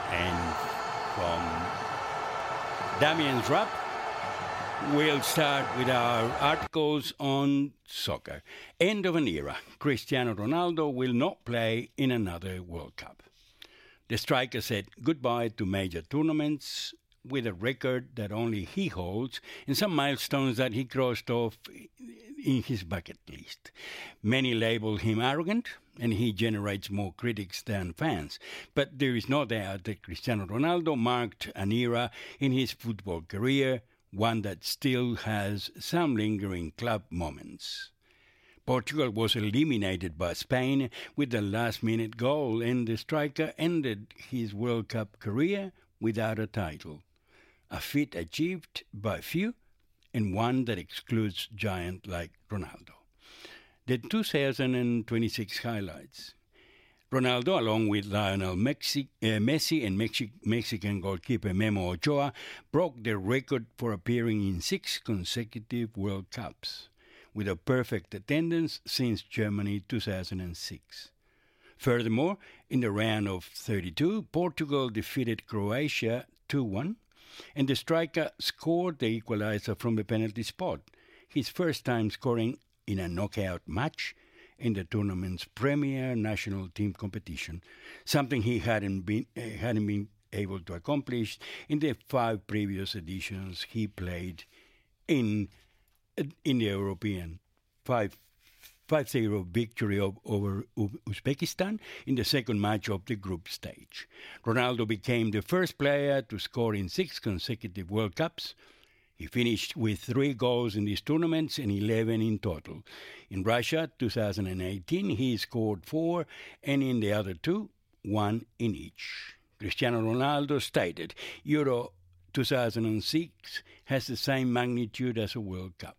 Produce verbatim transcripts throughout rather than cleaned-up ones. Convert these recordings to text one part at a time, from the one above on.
And from Damien's Rap, we'll start with our articles on soccer. End of an era. Cristiano Ronaldo will not play in another World Cup. The striker said goodbye to major tournaments with a record that only he holds and some milestones that he crossed off in his bucket list. Many label him arrogant, and he generates more critics than fans. But there is no doubt that Cristiano Ronaldo marked an era in his football career, one that still has some lingering club moments. Portugal was eliminated by Spain with a last-minute goal, and the striker ended his World Cup career without a title. A feat achieved by few, and one that excludes giants like Ronaldo. The two thousand twenty-six highlights. Ronaldo, along with Lionel Messi, uh, Messi and Mexi- Mexican goalkeeper Memo Ochoa, broke the record for appearing in six consecutive World Cups, with a perfect attendance since Germany two thousand six. Furthermore, in the round of thirty-two, Portugal defeated Croatia two one, and the striker scored the equalizer from the penalty spot, his first time scoring in a knockout match in the tournament's premier national team competition, something he hadn't been uh, hadn't been able to accomplish in the five previous editions he played in in the European five. five zero victory of, over Uzbekistan in the second match of the group stage. Ronaldo became the first player to score in six consecutive World Cups. He finished with three goals in these tournaments and eleven in total. In Russia, two thousand eighteen, he scored four, and in the other two, one in each. Cristiano Ronaldo stated, Euro two thousand six has the same magnitude as a World Cup.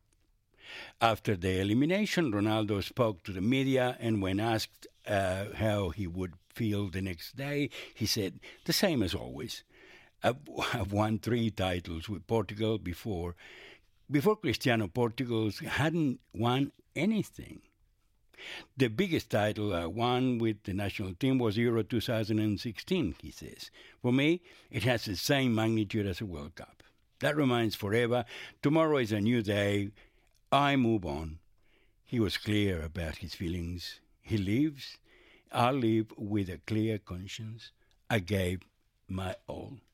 After the elimination, Ronaldo spoke to the media, and when asked uh, how he would feel the next day, he said, the same as always. I've, I've won three titles with Portugal before. Before Cristiano, Portugal hadn't won anything. The biggest title I won with the national team was Euro two thousand sixteen, he says. For me, it has the same magnitude as a World Cup. That remains forever. Tomorrow is a new day. I move on. He was clear about his feelings. He lives. I live with a clear conscience. I gave my all.